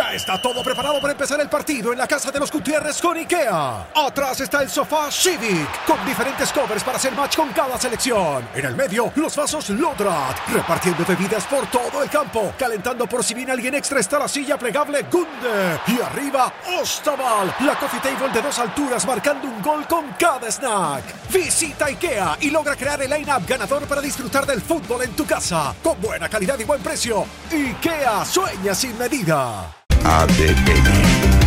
Ya está todo preparado para empezar el partido en la casa de los Gutiérrez con IKEA. Atrás está el sofá Civic, con diferentes covers para hacer match con cada selección. En el medio, los vasos Lodrat, repartiendo bebidas por todo el campo. Calentando por si viene alguien extra está la silla plegable Gunde. Y arriba, Ostaval, la coffee table de 2 alturas marcando un gol con cada snack. Visita IKEA y logra crear el line-up ganador para disfrutar del fútbol en tu casa. Con buena calidad y buen precio. IKEA, sueña sin medida. ADN.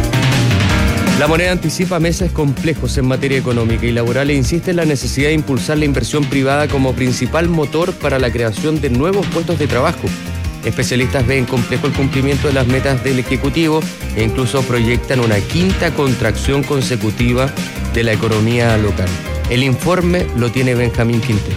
La Moneda anticipa meses complejos en materia económica y laboral e insiste en la necesidad de impulsar la inversión privada como principal motor para la creación de nuevos puestos de trabajo. Especialistas ven complejo el cumplimiento de las metas del Ejecutivo e incluso proyectan una 5ª contracción consecutiva de la economía local. El informe lo tiene Benjamín Quinteros.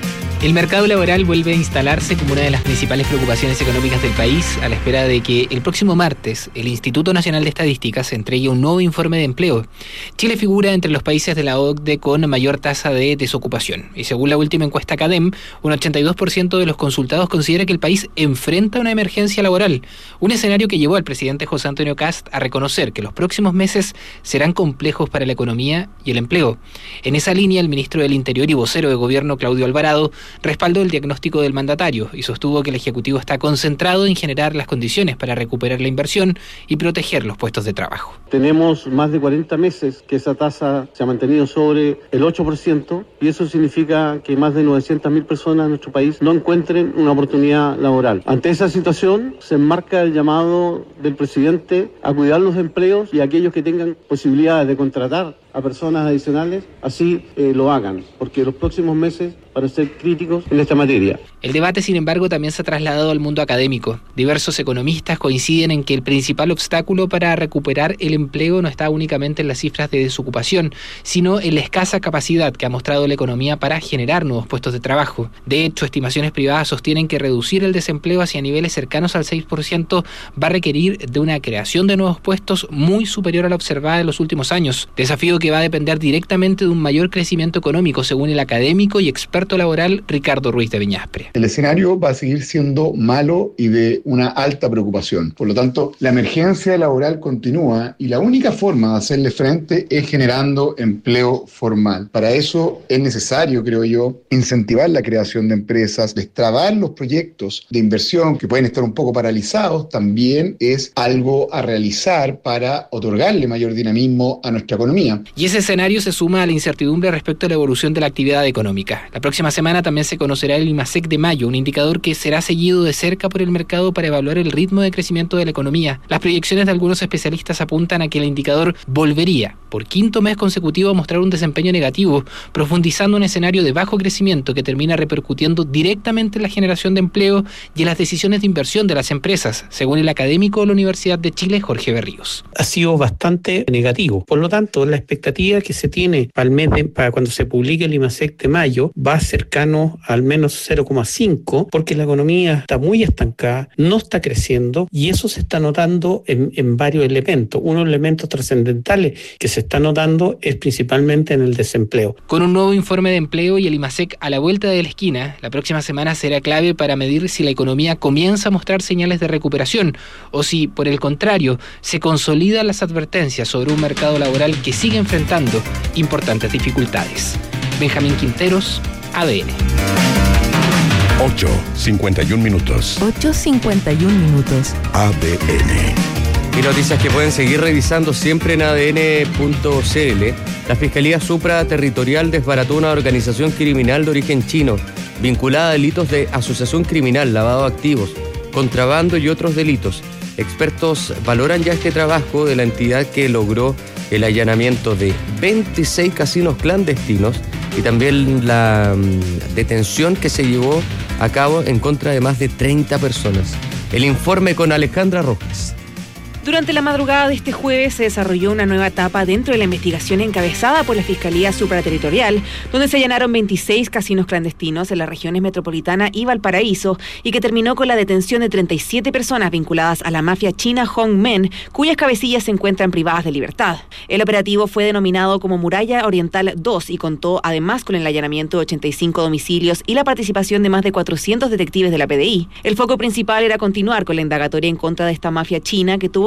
El mercado laboral vuelve a instalarse como una de las principales preocupaciones económicas del país a la espera de que el próximo martes el Instituto Nacional de Estadísticas entregue un nuevo informe de empleo. Chile figura entre los países de la OCDE con mayor tasa de desocupación y según la última encuesta CADEM, un 82% de los consultados considera que el país enfrenta una emergencia laboral, un escenario que llevó al presidente José Antonio Kast a reconocer que los próximos meses serán complejos para la economía y el empleo. En esa línea, el ministro del Interior y vocero de gobierno, Claudio Alvarado, respaldó el diagnóstico del mandatario y sostuvo que el Ejecutivo está concentrado en generar las condiciones para recuperar la inversión y proteger los puestos de trabajo. Tenemos más de 40 meses que esa tasa se ha mantenido sobre el 8% y eso significa que más de 900.000 personas en nuestro país no encuentren una oportunidad laboral. Ante esa situación se enmarca el llamado del presidente a cuidar los empleos y aquellos que tengan posibilidades de contratar a personas adicionales, así lo hagan, porque los próximos meses van a ser críticos en esta materia. El debate, sin embargo, también se ha trasladado al mundo académico. Diversos economistas coinciden en que el principal obstáculo para recuperar el empleo no está únicamente en las cifras de desocupación, sino en la escasa capacidad que ha mostrado la economía para generar nuevos puestos de trabajo. De hecho, estimaciones privadas sostienen que reducir el desempleo hacia niveles cercanos al 6% va a requerir de una creación de nuevos puestos muy superior a la observada en los últimos años. Desafío que va a depender directamente de un mayor crecimiento económico, según el académico y experto laboral Ricardo Ruiz de Viñaspre. El escenario va a seguir siendo malo y de una alta preocupación. Por lo tanto, la emergencia laboral continúa y la única forma de hacerle frente es generando empleo formal. Para eso es necesario, creo yo, incentivar la creación de empresas, destrabar los proyectos de inversión que pueden estar un poco paralizados. También es algo a realizar para otorgarle mayor dinamismo a nuestra economía. Y ese escenario se suma a la incertidumbre respecto a la evolución de la actividad económica. La próxima semana también se conocerá el IMASEC de mayo, un indicador que será seguido de cerca por el mercado para evaluar el ritmo de crecimiento de la economía. Las proyecciones de algunos especialistas apuntan a que el indicador volvería, por 5º mes consecutivo, a mostrar un desempeño negativo, profundizando un escenario de bajo crecimiento que termina repercutiendo directamente en la generación de empleo y en las decisiones de inversión de las empresas, según el académico de la Universidad de Chile, Jorge Berríos. Ha sido bastante negativo. Por lo tanto, la expectativa que se tiene para cuando se publique el IMASEC de mayo va cercano al menos 0,5, porque la economía está muy estancada, no está creciendo y eso se está notando en varios elementos. Uno de los elementos trascendentales que se está notando es principalmente en el desempleo. Con un nuevo informe de empleo y el IMASEC a la vuelta de la esquina, la próxima semana será clave para medir si la economía comienza a mostrar señales de recuperación o si, por el contrario, se consolidan las advertencias sobre un mercado laboral que sigue enfrentando importantes dificultades. Benjamín Quinteros, ADN. 8:51 minutos. 8:51 minutos. ADN. Y noticias que pueden seguir revisando siempre en adn.cl. La Fiscalía Supraterritorial desbarató una organización criminal de origen chino, vinculada a delitos de asociación criminal, lavado de activos, contrabando y otros delitos. Expertos valoran ya este trabajo de la entidad que logró el allanamiento de 26 casinos clandestinos y también la detención que se llevó a cabo en contra de más de 30 personas. El informe con Alejandra Rojas. Durante la madrugada de este jueves se desarrolló una nueva etapa dentro de la investigación encabezada por la Fiscalía Supraterritorial, donde se allanaron 26 casinos clandestinos en las regiones metropolitana y Valparaíso y que terminó con la detención de 37 personas vinculadas a la mafia china Hongmen, cuyas cabecillas se encuentran privadas de libertad. El operativo fue denominado como Muralla Oriental 2 y contó además con el allanamiento de 85 domicilios y la participación de más de 400 detectives de la PDI. El foco principal era continuar con la indagatoria en contra de esta mafia china que tuvo